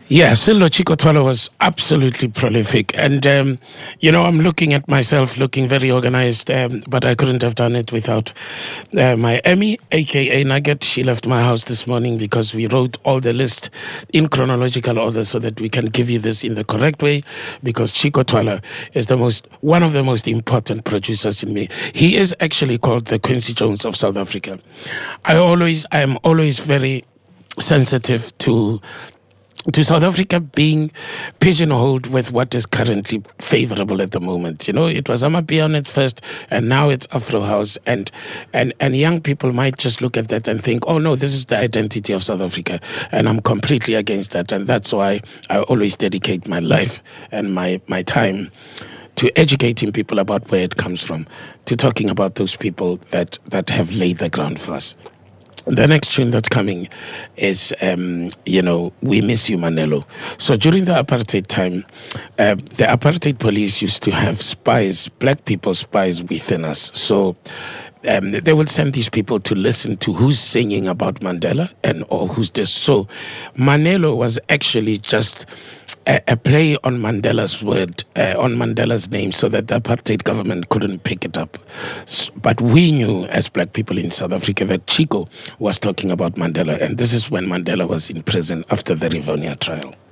Yeah, Sello Chico was absolutely prolific. And, I'm looking at myself looking very organized, but I couldn't have done it without my Emmy, aka Nugget. She left my house this morning because we wrote all the list in chronological order so that we can give you this in the correct way, because Chico Twala is one of the most important producers in me. He is actually called the Quincy Jones of South Africa. I am always very sensitive to South Africa being pigeonholed with what is currently favorable at the moment. It was Amapiano at first, and now it's Afro House, and young people might just look at that and think, oh no, this is the identity of South Africa, and I'm completely against that, and that's why I always dedicate my life and my time to educating people about where it comes from, to talking about those people that have laid the ground for us. The next tune that's coming is, We Miss You, Manelo. So during the apartheid time, the apartheid police used to have spies, black people spies within us. So they would send these people to listen to who's singing about Mandela or who's this. So Manelo was actually just a play on Mandela's word, on Mandela's name, so that the apartheid government couldn't pick it up. But we knew as black people in South Africa that Chico was talking about Mandela, and this is when Mandela was in prison after the Rivonia trial.